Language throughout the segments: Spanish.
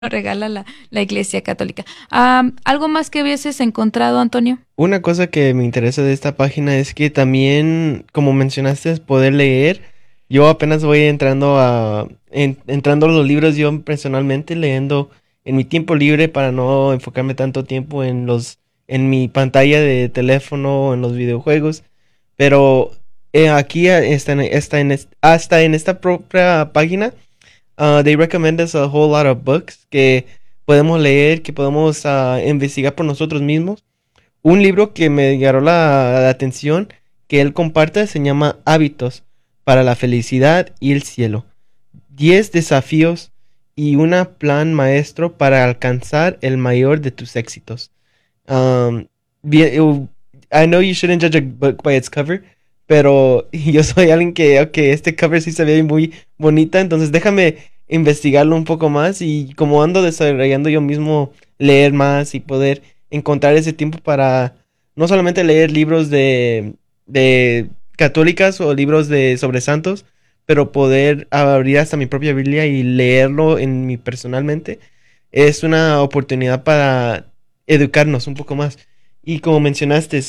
regala la Iglesia Católica. ¿Algo más que hubieses encontrado, Antonio? Una cosa que me interesa de esta página es que también, como mencionaste, es poder leer. Yo apenas voy entrando a los libros yo personalmente, leyendo en mi tiempo libre para no enfocarme tanto tiempo en mi pantalla de teléfono o en los videojuegos. Pero aquí hasta en esta propia página, they recommend us a whole lot of books que podemos leer, que podemos investigar por nosotros mismos. Un libro que me llamó la atención que él comparte se llama Hábitos para la felicidad y el cielo. 10 desafíos y un plan maestro para alcanzar el mayor de tus éxitos. Um, I know you shouldn't judge a book by its cover, pero yo soy alguien que, ok, este cover sí se ve muy bonita, entonces déjame investigarlo un poco más y como ando desarrollando yo mismo leer más y poder encontrar ese tiempo para no solamente leer libros de católicas o libros de sobre santos, pero poder abrir hasta mi propia Biblia y leerlo en mi personalmente, es una oportunidad para educarnos un poco más. Y como mencionaste,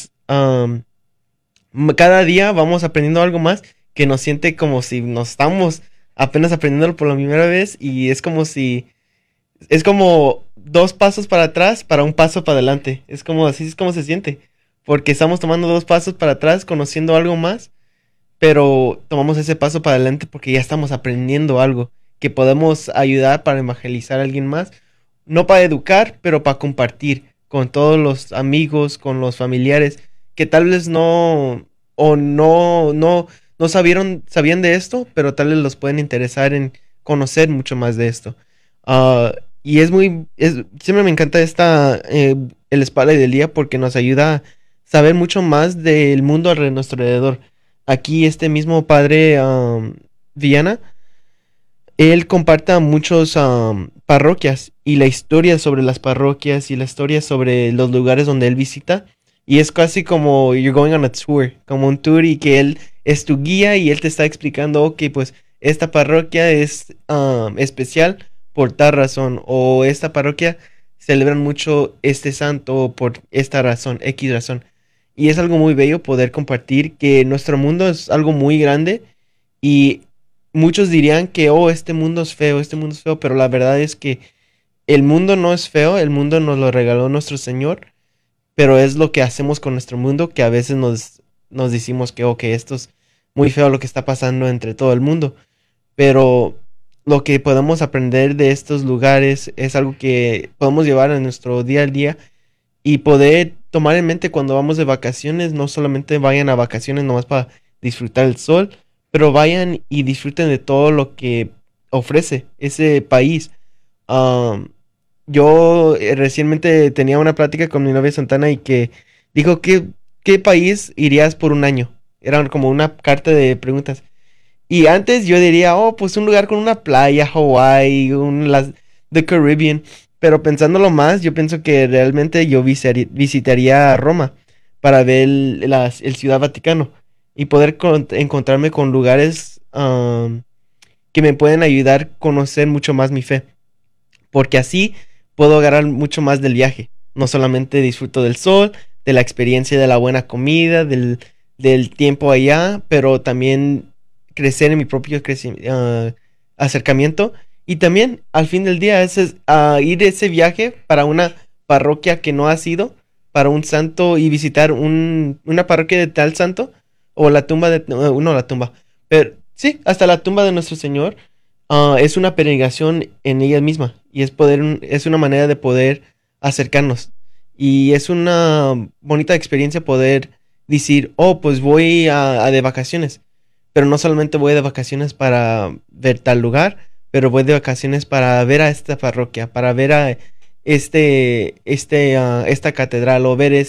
cada día vamos aprendiendo algo más que nos siente como si nos estamos apenas aprendiéndolo por la primera vez y es como dos pasos para atrás para un paso para adelante. Es como así es como se siente. Porque estamos tomando dos pasos para atrás, conociendo algo más, pero tomamos ese paso para adelante porque ya estamos aprendiendo algo que podemos ayudar para evangelizar a alguien más. No para educar, pero para compartir con todos los amigos, con los familiares que tal vez no sabían de esto, pero tal vez los pueden interesar en conocer mucho más de esto. Ah, y siempre me encanta el Spotlight del día porque nos ayuda a saber mucho más del mundo nuestro alrededor. Aquí este mismo padre Viana, él comparte a muchos parroquias y la historia sobre las parroquias y la historia sobre los lugares donde él visita. Y es casi como you're going on a tour, como un tour y que él es tu guía y él te está explicando, ok, pues esta parroquia es especial por tal razón o esta parroquia celebran mucho este santo por esta razón, X razón. Y es algo muy bello poder compartir que nuestro mundo es algo muy grande y muchos dirían que, oh, este mundo es feo, pero la verdad es que el mundo no es feo, el mundo nos lo regaló nuestro Señor, pero es lo que hacemos con nuestro mundo que a veces nos decimos que, ok, esto es muy feo lo que está pasando entre todo el mundo, pero lo que podemos aprender de estos lugares es algo que podemos llevar a nuestro día a día y poder tomar en mente cuando vamos de vacaciones, no solamente vayan a vacaciones nomás para disfrutar el sol, pero vayan y disfruten de todo lo que ofrece ese país. Am, yo recientemente tenía una plática con mi novia Santana y que dijo ¿qué país irías por un año? Era como una carta de preguntas. Y antes yo diría, oh, pues un lugar con una playa, Hawaii, The Caribbean. Pero pensándolo más, yo pienso que realmente yo visitaría Roma para ver el Ciudad Vaticano y poder encontrarme con lugares que me pueden ayudar a conocer mucho más mi fe. Porque así puedo agarrar mucho más del viaje. No solamente disfruto del sol, de la experiencia de la buena comida, del tiempo allá, pero también crecer en mi propio acercamiento. Y también al fin del día ir ese viaje para una parroquia que no ha sido, para un santo y visitar una parroquia de tal santo, o la tumba no la tumba, pero sí, hasta la tumba de nuestro Señor. Es una peregrinación en ella misma y es una manera de poder acercarnos y es una bonita experiencia poder decir, oh, pues voy a de vacaciones, pero no solamente voy de vacaciones para ver tal lugar, pero voy de vacaciones para ver a esta parroquia, para ver a esta catedral o ver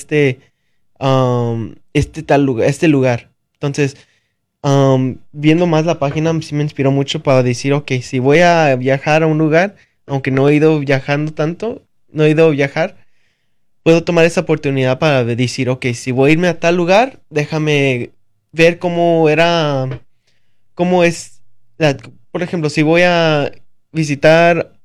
tal lugar, este lugar. Entonces, viendo más la página sí me inspiró mucho para decir, ok, si voy a viajar a un lugar, aunque no he ido viajando tanto, no he ido a viajar, puedo tomar esa oportunidad para decir, ok, si voy a irme a tal lugar, déjame ver cómo es, por ejemplo, si voy a visitar